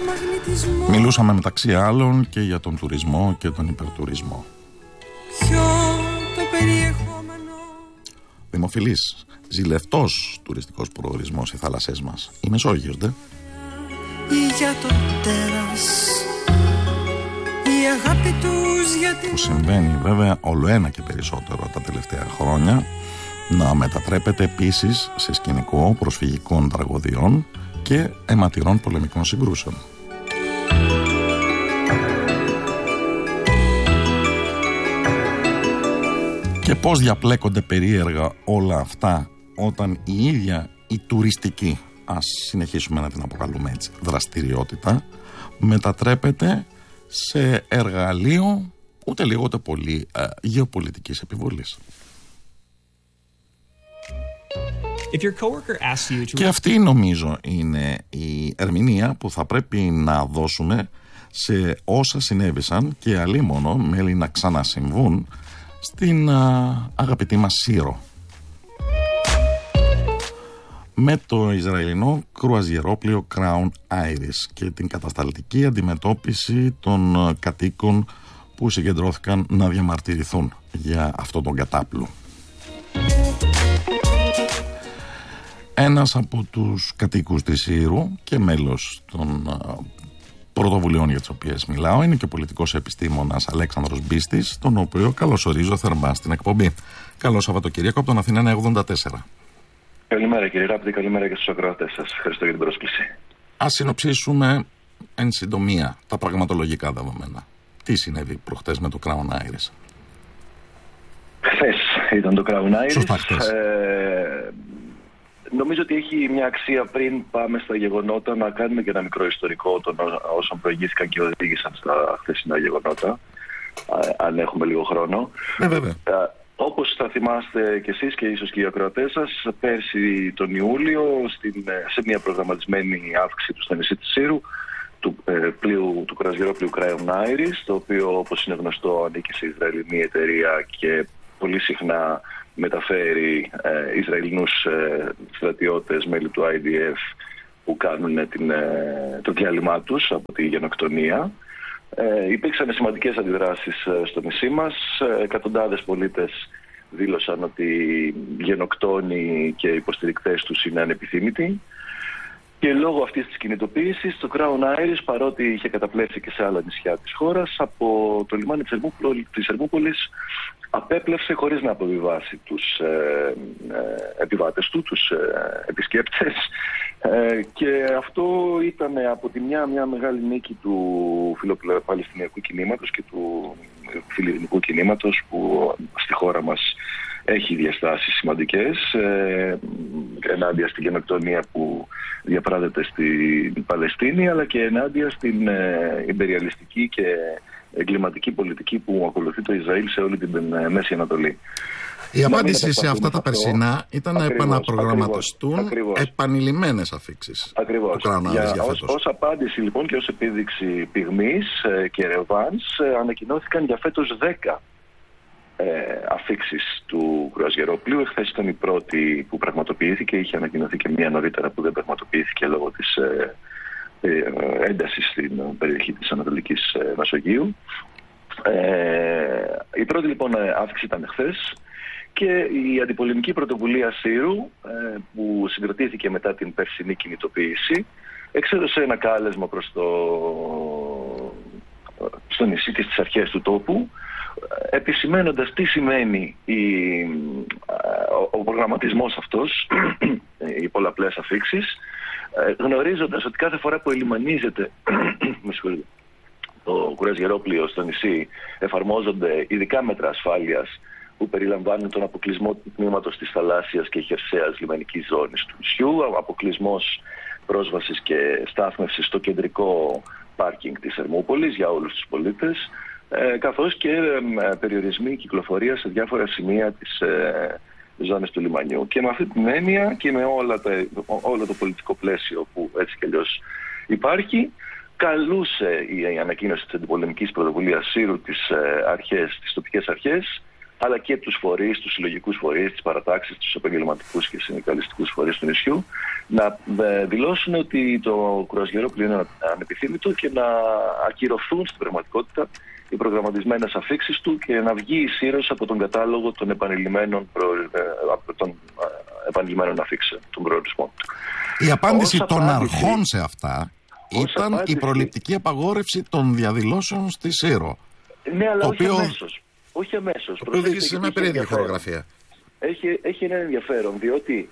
Μιλούσαμε μεταξύ άλλων και για τον τουρισμό και τον υπερτουρισμό. Δημοφιλής, ζηλευτός τουριστικός προορισμός οι θάλασσές μας. Η Μεσόγειος, δε. Για το τέρας, η αγάπη τους για την... Που συμβαίνει βέβαια όλο ένα και περισσότερο τα τελευταία χρόνια, να μετατρέπεται επίσης σε σκηνικό προσφυγικών τραγωδιών και αιματηρών πολεμικών συγκρούσεων. Και πώς διαπλέκονται περίεργα όλα αυτά όταν η ίδια η τουριστική, ας συνεχίσουμε να την αποκαλούμε έτσι, δραστηριότητα μετατρέπεται σε εργαλείο ούτε λίγο ούτε πολύ γεωπολιτικής επιβολής. Και αυτή νομίζω είναι η ερμηνεία που θα πρέπει να δώσουμε σε όσα συνέβησαν και αλίμονο μέλη να ξανασυμβούν στην αγαπητή μας Σύρο. Με το Ισραηλινό κρουαζιερόπλοιο Crown Iris και την κατασταλτική αντιμετώπιση των κατοίκων που συγκεντρώθηκαν να διαμαρτυρηθούν για αυτόν τον κατάπλου. Ένας από τους κατοίκους της Σύρου και μέλος των πρωτοβουλειών για τις οποίες μιλάω είναι και ο πολιτικός επιστήμονας Αλέξανδρος Μπίστης, τον οποίο καλωσορίζω θερμά στην εκπομπή. Καλό Σαββατοκύριακο από τον Αθηνά 84. Καλημέρα κύριε Ράπτη, καλημέρα και στους ακροατές σας. Ευχαριστώ για την πρόσκληση. Ας συνοψίσουμε εν συντομία τα πραγματολογικά δεδομένα. Τι συνέβη προχτές με το Crown Iris? Χθες ήταν το Crown Iris. Σωστά, χθες. Νομίζω ότι έχει μια αξία πριν πάμε στα γεγονότα να κάνουμε και ένα μικρό ιστορικό των όσων προηγήθηκαν και οδήγησαν στα χθεσινά γεγονότα, αν έχουμε λίγο χρόνο. Βέβαια. Όπως θα θυμάστε κι εσείς και ίσως και οι ακροατές σας, πέρσι τον Ιούλιο, σε μια προγραμματισμένη αύξηση του στα νησί της Σύρου, του κρουαζιερόπλοιου Crown Iris, το οποίο όπως είναι γνωστό ανήκει σε Ισραηλινή εταιρεία και πολύ συχνά μεταφέρει Ισραηλινούς στρατιώτες, μέλη του IDF, που κάνουν το διάλειμμα τους από τη γενοκτονία. Υπήρξαν σημαντικές αντιδράσεις στο νησί μας. Εκατοντάδες πολίτες δήλωσαν ότι οι γενοκτόνοι και οι υποστηρικτές τους είναι ανεπιθύμητοι. Και λόγω αυτής της κινητοποίησης, το Crown Iris, παρότι είχε καταπλέψει και σε άλλα νησιά της χώρας, από το λιμάνι της Ερμούπολης απέπλευσε χωρίς να αποβιβάσει τους επιβάτες του, τους επισκέπτες. Και αυτό ήταν από τη μια μεγάλη νίκη του φιλοπαλαιστινιακού κινήματος και του φιλιρινικού κινήματος, που στη χώρα μας έχει διαστάσεις σημαντικές ενάντια στην γενοκτονία που διαπράτεται στην Παλαιστίνη, αλλά και ενάντια στην ιμπεριαλιστική και εγκληματική πολιτική που ακολουθεί το Ισραήλ σε όλη την Μέση Ανατολή. Η απάντηση σε αυτά τα περσινά ήταν να επαναπρογραμματιστούν επανειλημμένες αφίξεις. Ακριβώς. Ως απάντηση λοιπόν και ως επίδειξη πυγμής και ρευάνς, ανακοινώθηκαν για φέτος 10 αφίξεις του κρουαζιερόπλοιου. Εχθές ήταν η πρώτη που πραγματοποιήθηκε, είχε ανακοινωθεί και μία νωρίτερα που δεν πραγματοποιήθηκε λόγω της έντασης στην περιοχή της Ανατολικής Μεσογείου. Η πρώτη λοιπόν αύξηση ήταν εχθές, και η αντιπολεμική πρωτοβουλία Σύρου, που συγκροτήθηκε μετά την περσινή κινητοποίηση, εξέδωσε ένα κάλεσμα προς στο νησί και στις αρχές του τόπου, επισημένοντας τι σημαίνει ο προγραμματισμός αυτός, οι πολλαπλές αφίξεις, γνωρίζοντας ότι κάθε φορά που ελιμανίζεται το κρουαζιερόπλοιο στο νησί εφαρμόζονται ειδικά μέτρα ασφάλειας που περιλαμβάνουν τον αποκλεισμό του τμήματος της θαλάσσιας και χερσαίας λιμανικής ζώνης του νησιού, αποκλεισμός πρόσβασης και στάθμευσης στο κεντρικό πάρκινγκ της Ερμούπολης για όλους τους πολίτες, καθώς και περιορισμοί κυκλοφορίας σε διάφορα σημεία της ζώνης του λιμανιού. Και με αυτή την έννοια και με όλο το πολιτικό πλαίσιο που έτσι κι αλλιώς υπάρχει, καλούσε η ανακοίνωση της αντιπολεμικής πρωτοβουλίας Σύρου τις τοπικές αρχές αλλά και τους φορείς, τους συλλογικούς φορείς, τις παρατάξεις, τους επαγγελματικούς και συνδικαλιστικούς φορείς του νησιού, να δηλώσουν ότι το κρουαζιερόπλοιο είναι ανεπιθύμητο και να ακυρωθούν στην πραγματικότητα οι προγραμματισμένες αφίξεις του και να βγει η Σύρος από τον κατάλογο των επανειλημμένων αφίξεων, των προορισμών του. Η απάντηση των αρχών σε αυτά ήταν η προληπτική απαγόρευση των διαδηλώσεων στη Σύρο. Ναι, αλλά όχι αμέσως. Όχι αμέσως. Το οποίο οδήγησε σε μια περίεργη χορογραφία. Έχει ένα ενδιαφέρον, διότι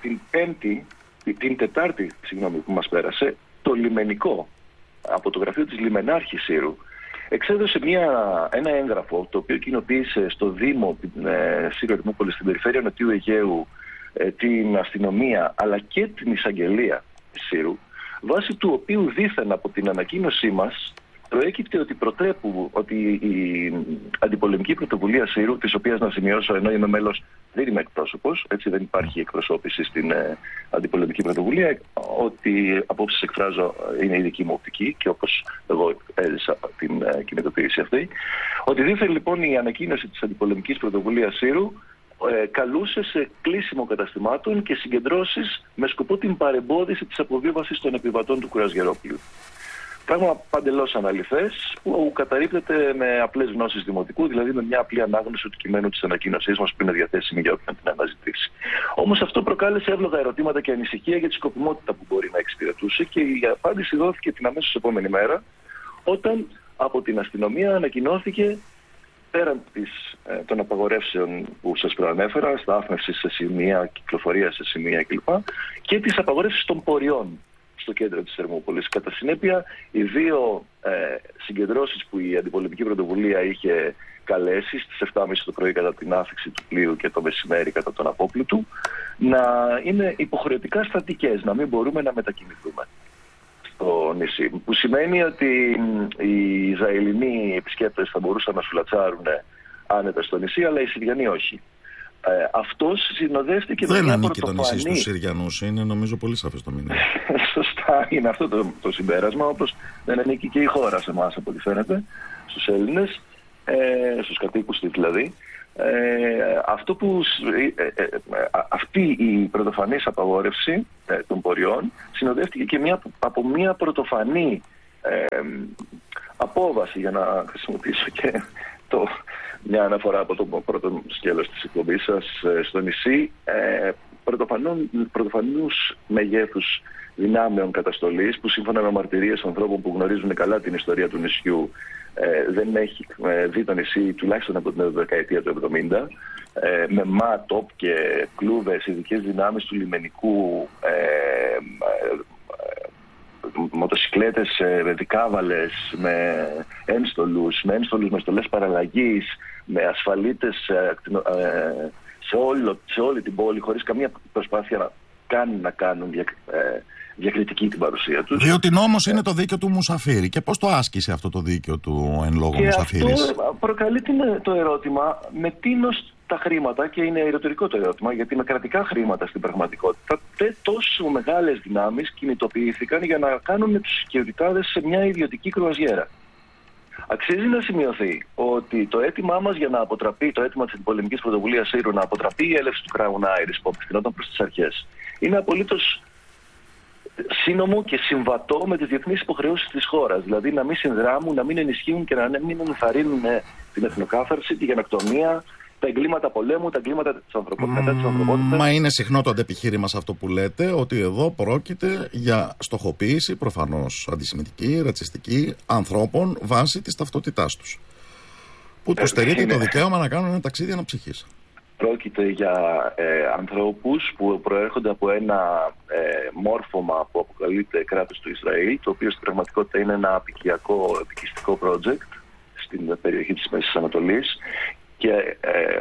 την Τετάρτη που μας πέρασε, το λιμενικό από το γραφείο της Λιμενάρχης Σύρου εξέδωσε ένα έγγραφο το οποίο κοινοποίησε στο Δήμο την Σύρο Ερημούπολη, στην περιφέρεια Νοτιού Αιγαίου, την αστυνομία αλλά και την εισαγγελία της Σύρου, βάσει του οποίου δήθεν από την ανακοίνωσή μας προέκυπτε ότι η αντιπολεμική πρωτοβουλία Σύρου, της οποίας να σημειώσω, ενώ είμαι μέλος, δεν είμαι εκπρόσωπος, έτσι δεν υπάρχει εκπροσώπηση στην αντιπολεμική πρωτοβουλία, ότι απόψεις εκφράζω είναι η δική μου οπτική και όπως εγώ έζησα την κινητοποίηση αυτή, ότι δήθεν λοιπόν η ανακοίνωση της αντιπολεμικής πρωτοβουλίας Σύρου καλούσε σε κλείσιμο καταστημάτων και συγκεντρώσεις με σκοπό την παρεμπόδιση της αποβίβασης των επιβατών του κρουαζιερόπλοιου. Πράγμα παντελώς αναλυθές, που καταρρίπτεται με απλές γνώσεις δημοτικού, δηλαδή με μια απλή ανάγνωση του κειμένου της ανακοίνωσής μας που είναι διαθέσιμη για όποιον την αναζητήσει. Όμως αυτό προκάλεσε εύλογα ερωτήματα και ανησυχία για τη σκοπιμότητα που μπορεί να εξυπηρετούσε, και η απάντηση δόθηκε την αμέσως επόμενη μέρα, όταν από την αστυνομία ανακοινώθηκε, πέραν των απαγορεύσεων που σας προανέφερα, στάθμευση σε σημεία, κυκλοφορία σε σημεία κλπ. Και τις απαγορεύσεις των πορειών στο κέντρο της Ερμούπολης. Κατά συνέπεια, οι δύο συγκεντρώσεις που η αντιπολεμική πρωτοβουλία είχε καλέσει στις 7.30 το πρωί κατά την άφιξη του πλοίου και το μεσημέρι κατά τον απόπλου να είναι υποχρεωτικά στατικές, να μην μπορούμε να μετακινηθούμε στο νησί. Που σημαίνει ότι οι Ισραηλινοί επισκέπτες θα μπορούσαν να σουλατσάρουν άνετα στο νησί, αλλά οι Συριανοί όχι. Αυτός συνοδεύτηκε με μια πρωτοφανή... Δεν ανήκει το νησί στους Συριανούς, είναι νομίζω πολύ σαφές το μήνυμα. Σωστά, είναι αυτό το συμπέρασμα, όπως δεν ανήκει και η χώρα σε εμάς από ό,τι φαίνεται, στους Έλληνες, στους κατοίκους της δηλαδή. Αυτή η πρωτοφανής απαγόρευση των πορειών συνοδεύτηκε και από μια πρωτοφανή απόβαση, για να χρησιμοποιήσω και μια αναφορά από το πρώτο σκέλος της εκπομπής σας, στο νησί, πρωτοφανούς μεγέθους δυνάμεων καταστολής, που σύμφωνα με μαρτυρίες ανθρώπων που γνωρίζουν καλά την ιστορία του νησιού δεν έχει δει το νησί τουλάχιστον από την δεκαετία του 70, με ΜΑΤΟΠ και κλούβες, ειδικές δυνάμεις του λιμενικού, μοτοσυκλέτες, δικάβαλες, με ένστολους με στολές παραλλαγής, με ασφαλίτες σε όλη την πόλη, χωρίς καμία προσπάθεια να κάνουν διακριτική την παρουσία τους. Διότι νόμος είναι το δίκαιο του Μουσαφίρη. Και πώς το άσκησε αυτό το δίκαιο του εν λόγω Μουσαφίρης? Αυτό προκαλεί το ερώτημα με τίνος τα χρήματα, και είναι ρητορικό το ερώτημα, γιατί με κρατικά χρήματα στην πραγματικότητα τόσο μεγάλες δυνάμεις κινητοποιήθηκαν για να κάνουν τους securityάδες σε μια ιδιωτική κρουαζιέρα. Αξίζει να σημειωθεί ότι το αίτημά μας για να αποτραπεί, το αίτημα της αντιπολεμικής πρωτοβουλίας Σύρου να αποτραπεί η έλευση του Crown Iris που απευθυνόταν προς τις αρχές, είναι απολύτως σύνομο και συμβατό με τις διεθνείς υποχρεώσεις της χώρας. Δηλαδή να μην συνδράμουν, να μην ενισχύουν και να μην ενθαρρύνουν την εθνοκάθαρση, τη γενοκτονία, τα εγκλήματα πολέμου, τα εγκλήματα της ανθρωπότητας. Μα είναι συχνό το αντεπιχείρημα σε αυτό που λέτε, ότι εδώ πρόκειται για στοχοποίηση προφανώς αντισημιτική, ρατσιστική ανθρώπων βάσει της ταυτότητάς τους, που τους στερείται το δικαίωμα να κάνουν ένα ταξίδι αναψυχής. Πρόκειται για ανθρώπους που προέρχονται από ένα μόρφωμα που αποκαλείται κράτος του Ισραήλ, το οποίο στην πραγματικότητα είναι ένα απικιακό επικιστικό project στην περιοχή της Μέσης Ανατολής, και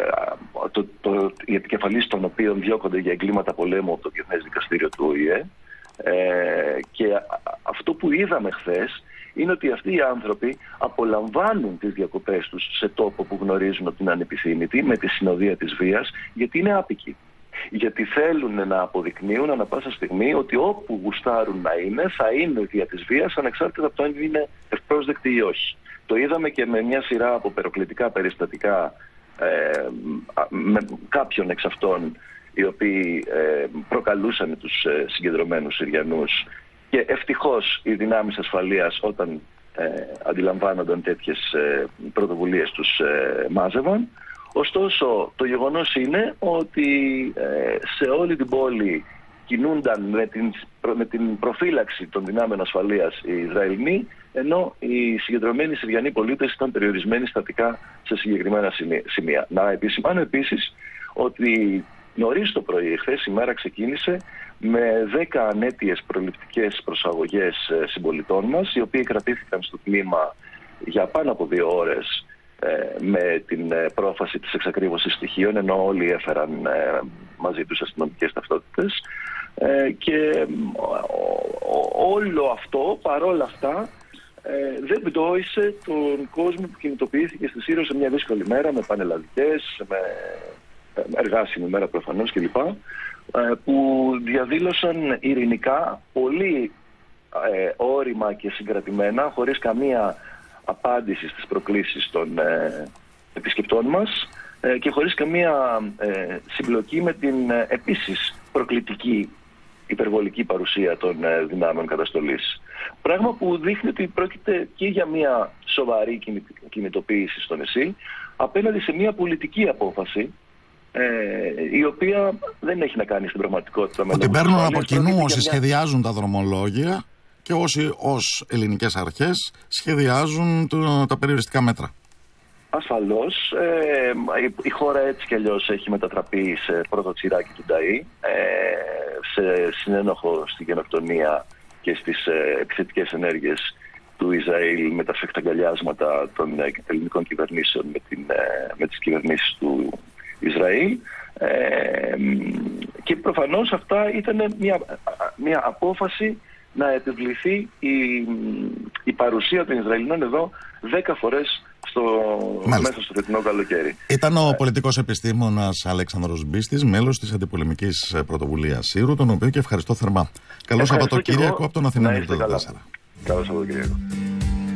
οι επικεφαλείς των οποίων διώκονται για εγκλήματα πολέμου από το Διεθνές Δικαστήριο του ΟΗΕ. Και αυτό που είδαμε χθες είναι ότι αυτοί οι άνθρωποι απολαμβάνουν τις διακοπές τους σε τόπο που γνωρίζουν ότι είναι ανεπιθύμητοι, με τη συνοδεία της βίας, γιατί είναι άπικοι. Γιατί θέλουν να αποδεικνύουν ανά πάσα στιγμή ότι όπου γουστάρουν να είναι, θα είναι δια της βίας, ανεξάρτητα από το αν είναι ευπρόσδεκτοι ή όχι. Το είδαμε και με μια σειρά από περιοκλητικά περιστατικά με κάποιον εξ αυτών οι οποίοι προκαλούσαν τους συγκεντρωμένους Συριανούς, και ευτυχώς οι δυνάμεις ασφαλείας όταν αντιλαμβάνονταν τέτοιες πρωτοβουλίες τους μάζευαν. Ωστόσο το γεγονός είναι ότι σε όλη την πόλη κινούνταν με την προφύλαξη των δυνάμεων ασφαλείας οι Ισραηλοί, ενώ οι συγκεντρωμένοι Συριανοί πολίτες ήταν περιορισμένοι στατικά σε συγκεκριμένα σημεία. Να επισημάνω επίσης ότι νωρίς το πρωί, χθες η μέρα ξεκίνησε με 10 ανέτειες προληπτικές προσαγωγές συμπολιτών μας, οι οποίοι κρατήθηκαν στο τμήμα για πάνω από 2 ώρες με την πρόφαση της εξακρίβωσης στοιχείων, ενώ όλοι έφεραν μαζί τους αστυνομικές ταυτότητες, και όλο αυτό παρόλα αυτά δεν πτώησε τον κόσμο που κινητοποιήθηκε στη Σύρο σε μια δύσκολη μέρα, με πανελλαδικές, με εργάσιμη μέρα προφανώς κλπ, που διαδήλωσαν ειρηνικά, πολύ όρημα και συγκρατημένα, χωρίς καμία απάντηση στις προκλήσεις των επισκεπτών μας και χωρίς καμία συμπλοκή με την επίσης προκλητική υπερβολική παρουσία των δυνάμεων καταστολής. Πράγμα που δείχνει ότι πρόκειται και για μια σοβαρή κινητοποίηση στο νησί απέναντι σε μια πολιτική απόφαση, η οποία δεν έχει να κάνει στην πραγματικότητα με ότι παίρνουν από κοινού όσοι σχεδιάζουν τα δρομολόγια και όσοι ως ελληνικές αρχές σχεδιάζουν τα περιοριστικά μέτρα. Ασφαλώς, η χώρα έτσι κι αλλιώς έχει μετατραπεί σε πρώτο τσιράκι του Νταΐ, σε συνένοχο στη γενοκτονία και στις επιθετικές ενέργειες του Ισραήλ, με τα φεκταγκαλιάσματα των ελληνικών κυβερνήσεων με τις κυβερνήσεις του Ισραήλ, και προφανώς αυτά ήταν μια απόφαση να επιβληθεί η παρουσία των Ισραηλινών εδώ 10 φορές μέσα στο φετινό καλοκαίρι. Ήταν ο πολιτικός επιστήμονας Αλέξανδρος Μπίστης, μέλος της αντιπολεμικής πρωτοβουλίας Σύρου, τον οποίο και ευχαριστώ θερμά. Καλό Σαββατοκύριακο από τον Αθηνών 24. Καλό Σαββατοκύριακο.